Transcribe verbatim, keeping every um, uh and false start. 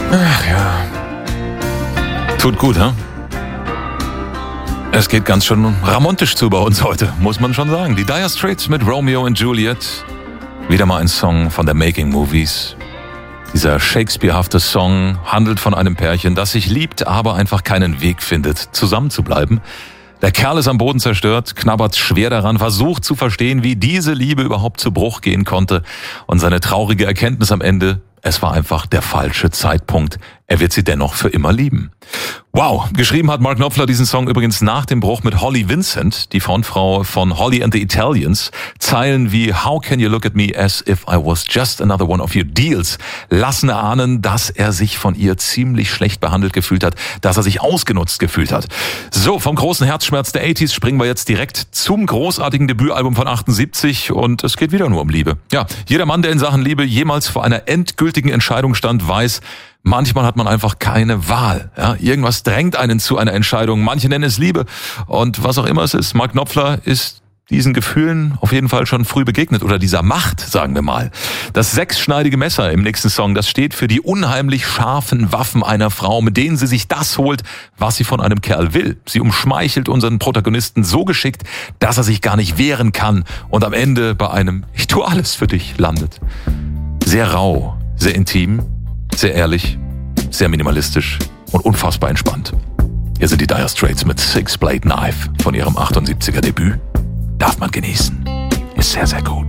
Ach ja. Tut gut, hä? Es geht ganz schön ramontisch zu bei uns heute, muss man schon sagen. Die Dire Straits mit Romeo und Juliet. Wieder mal ein Song von der Making Movies. Dieser Shakespeare-hafte Song handelt von einem Pärchen, das sich liebt, aber einfach keinen Weg findet, zusammenzubleiben. Der Kerl ist am Boden zerstört, knabbert schwer daran, versucht zu verstehen, wie diese Liebe überhaupt zu Bruch gehen konnte. Und seine traurige Erkenntnis am Ende: es war einfach der falsche Zeitpunkt. Er wird sie dennoch für immer lieben. Wow, geschrieben hat Mark Knopfler diesen Song übrigens nach dem Bruch mit Holly Vincent, die Frontfrau von Holly and the Italians. Zeilen wie "How can you look at me as if I was just another one of your deals" lassen erahnen, dass er sich von ihr ziemlich schlecht behandelt gefühlt hat, dass er sich ausgenutzt gefühlt hat. So, vom großen Herzschmerz der achtziger springen wir jetzt direkt zum großartigen Debütalbum von achtundsiebzig und es geht wieder nur um Liebe. Ja, jeder Mann, der in Sachen Liebe jemals vor einer endgültigen Entscheidung stand, weiß, manchmal hat man einfach keine Wahl. Ja, irgendwas drängt einen zu einer Entscheidung. Manche nennen es Liebe. Und was auch immer es ist, Mark Knopfler ist diesen Gefühlen auf jeden Fall schon früh begegnet. Oder dieser Macht, sagen wir mal. Das sechsschneidige Messer im nächsten Song, das steht für die unheimlich scharfen Waffen einer Frau, mit denen sie sich das holt, was sie von einem Kerl will. Sie umschmeichelt unseren Protagonisten so geschickt, dass er sich gar nicht wehren kann und am Ende bei einem "Ich tue alles für dich" landet. Sehr rau, sehr intim, sehr ehrlich, sehr minimalistisch und unfassbar entspannt. Hier sind die Dire Straits mit Six Blade Knife von ihrem achtundsiebziger Debüt. Darf man genießen. Ist sehr, sehr gut.